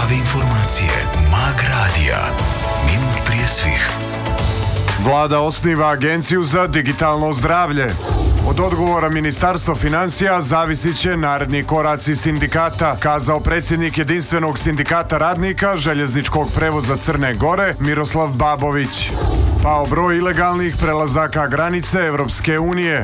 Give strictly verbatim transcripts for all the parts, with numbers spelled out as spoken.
Prave informacije. Mag radija. Minut prije svih. Vlada osniva Agenciju za digitalno zdravlje. Od odgovora Ministarstva financija zavisit će naredni koraci sindikata, kazao predsjednik Jedinstvenog sindikata radnika željezničkog prevoza Crne Gore Miroslav Babović. Pao broj ilegalnih prelazaka granice Europske unije.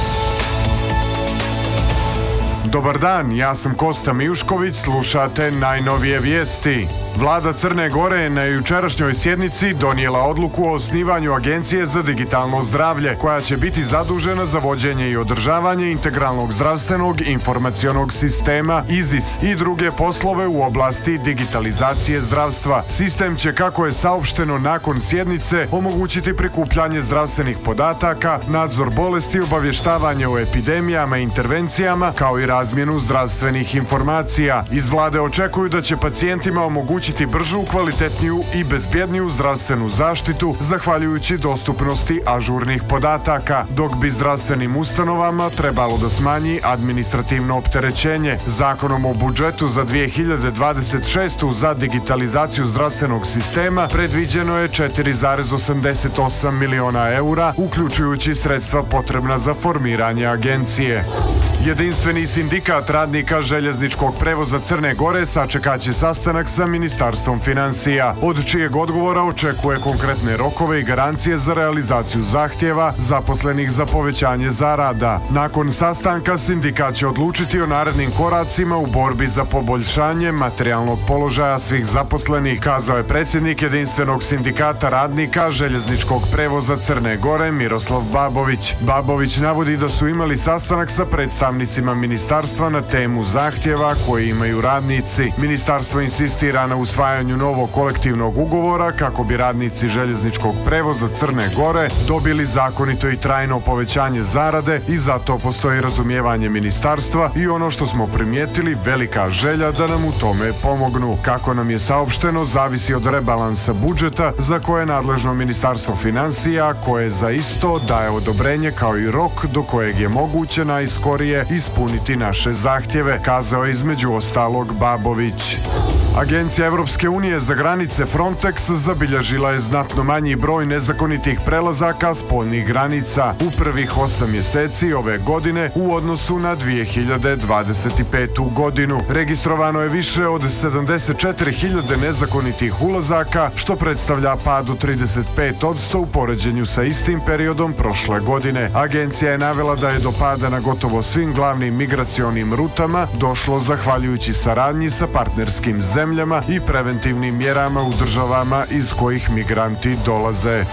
Dobar dan, ja sam Kosta Mijušković, slušate najnovije vijesti. Vlada Crne Gore je na jučerašnjoj sjednici donijela odluku o osnivanju Agencije za digitalno zdravlje, koja će biti zadužena za vođenje i održavanje integralnog zdravstvenog informacionog sistema I Z I S i druge poslove u oblasti digitalizacije zdravstva. Sistem će, kako je saopšteno nakon sjednice, omogućiti prikupljanje zdravstvenih podataka, nadzor bolesti, obavještavanje o epidemijama i intervencijama, kao i razmjenu zdravstvenih informacija. Iz vlade očekuju da će pacijentima omogućiti bržu, kvalitetniju i bezbjedniju zdravstvenu zaštitu zahvaljujući dostupnosti ažurnih podataka, dok bi zdravstvenim ustanovama trebalo da smanji administrativno opterećenje. Zakonom o budžetu za dvije hiljade dvadeset šestu za digitalizaciju zdravstvenog sistema predviđeno je četiri zarez osamdeset osam miliona eura, uključujući sredstva potrebna za formiranje agencije. Jedinstveni sindikat radnika željezničkog prevoza Crne Gore sačekat će sastanak sa Ministarstvom financija, od čijeg odgovora očekuje konkretne rokove i garancije za realizaciju zahtjeva zaposlenih za povećanje zarada. Nakon sastanka sindikat će odlučiti o narednim koracima u borbi za poboljšanje materijalnog položaja svih zaposlenih, kazao je predsjednik Jedinstvenog sindikata radnika željezničkog prevoza Crne Gore Miroslav Babović. Babović navodi da su imali sastanak sa predstavnicima ministarstva na temu zahtjeva koje imaju radnici. Ministarstvo insistira na usvajanju novog kolektivnog ugovora kako bi radnici željezničkog prevoza Crne Gore dobili zakonito i trajno povećanje zarade i zato postoji razumijevanje ministarstva i, ono što smo primijetili, velika želja da nam u tome pomognu. Kako nam je saopšteno, zavisi od rebalansa budžeta za koje je nadležno Ministarstvo financija, koje za isto daje odobrenje kao i rok do kojeg je moguće najskorije ispuniti naše zahtjeve, kazao je između ostalog Babović. Agencija Europske unije za granice Frontex zabilježila je znatno manji broj nezakonitih prelazaka spoljnih granica u prvih osam mjeseci ove godine u odnosu na dvije hiljade dvadeset petu godinu. Registrovano je više od sedamdeset četiri hiljade nezakonitih ulazaka, što predstavlja pad od trideset pet posto u poređenju sa istim periodom prošle godine. Agencija je navela da je do pada na gotovo svim glavnim migracionim rutama došlo zahvaljujući saradnji sa partnerskim zemljama i preventivnim mjerama u državama iz kojih migranti dolaze.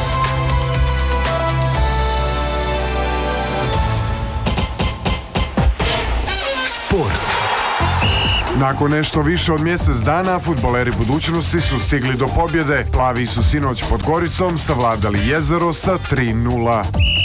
Sport. Nakon nešto više od mjesec dana, fudbaleri budućnosti su stigli do pobjede. Plavi su sinoć pod Goricom savladali Jezero sa tri nula.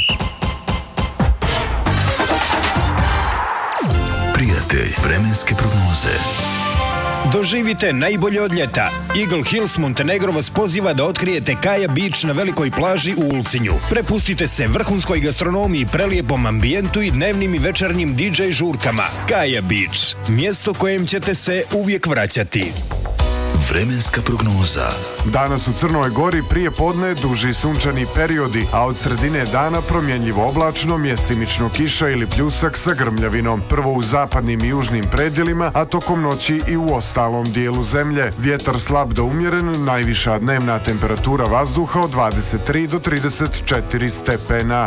Prijatelj vremenske prognoze. Doživite najbolje od ljeta. Eagle Hills Montenegro vas poziva da otkrijete Kaja Beach na velikoj plaži u Ulcinju. Prepustite se vrhunskoj gastronomiji, prelijepom ambijentu i dnevnim i večernjim D J žurkama. Kaja Beach, mjesto kojem ćete se uvijek vraćati. Vremenska prognoza. Danas u Crnoj Gori prije podne duži sunčani periodi, a od sredine dana promjenjivo oblačno, mjestimično kiša ili pljusak sa grmljavinom. Prvo u zapadnim i južnim predjelima, a tokom noći i u ostalom dijelu zemlje. Vjetar slab do umjeren, najviša dnevna temperatura vazduha od dvadeset tri do trideset četiri stepena.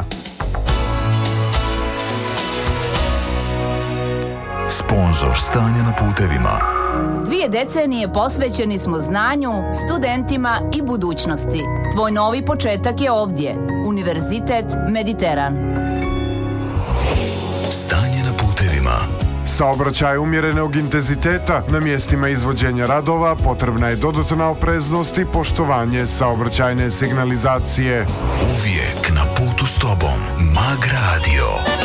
Sponzor stanja na putevima. Dvije decenije posvećeni smo znanju, studentima i budućnosti. Tvoj novi početak je ovdje. Univerzitet Mediteran. Stanje na putevima. Saobraćaj umjerenog intenziteta. Na mjestima izvođenja radova potrebna je dodatna opreznost i poštovanje saobraćajne signalizacije. Uvijek na putu s tobom. Mag radio.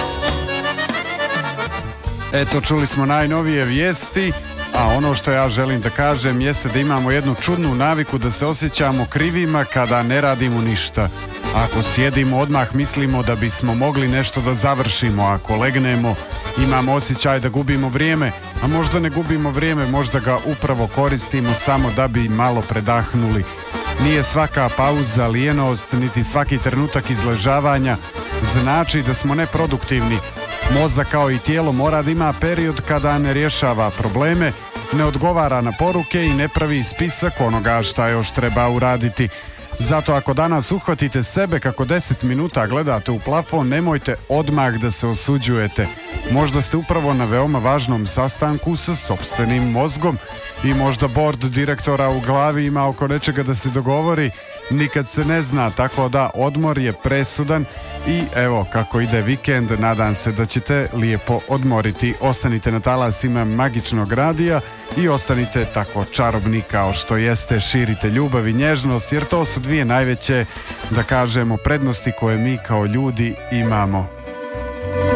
Eto, čuli smo najnovije vijesti. A ono što ja želim da kažem jeste da imamo jednu čudnu naviku da se osjećamo krivima kada ne radimo ništa. Ako sjedimo, odmah mislimo da bismo mogli nešto da završimo. Ako legnemo, Imamo osjećaj da gubimo vrijeme, a možda ne gubimo vrijeme, možda ga upravo koristimo samo da bi malo predahnuli. Nije svaka pauza lijenost, niti svaki trenutak izležavanja znači da smo neproduktivni. Mozak kao i tijelo mora da ima period kada ne rješava probleme, ne odgovara na poruke i ne pravi spisak onoga šta još treba uraditi. Zato ako danas uhvatite sebe kako deset minuta gledate u plafon, nemojte odmah da se osuđujete. Možda ste upravo na veoma važnom sastanku sa sopstvenim mozgom i možda board direktora u glavi ima oko nečega da se dogovori, nikad se ne zna, tako da odmor je presudan i evo kako ide vikend, nadam se da ćete lijepo odmoriti. Ostanite na talasima magičnog radija i ostanite tako čarobni kao što jeste, širite ljubav i nježnost jer to su dvije najveće, da kažemo, prednosti koje mi kao ljudi imamo.